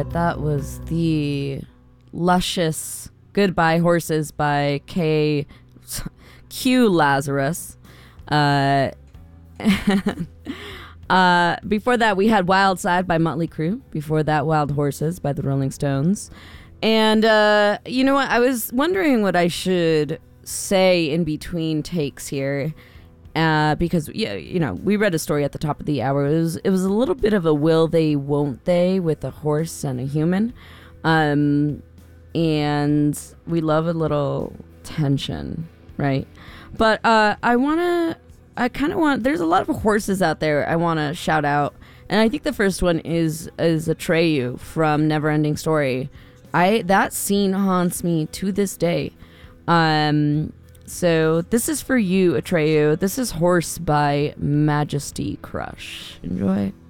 right, that was the luscious Goodbye Horses by Q Lazarus. Before that, we had Wild Side by Motley Crue. Before that, Wild Horses by the Rolling Stones. And you know what? I was wondering what I should say in between takes here. Because, yeah, you know, we read a story at the top of the hour. It was a little bit of a will they, won't they with a horse and a human. And we love a little tension, right? But there's a lot of horses out there I want to shout out. And I think the first one is Atreyu from Neverending Story. That scene haunts me to this day. So this is for you, Atreyu. This is Horse by Majesty Crush. Enjoy.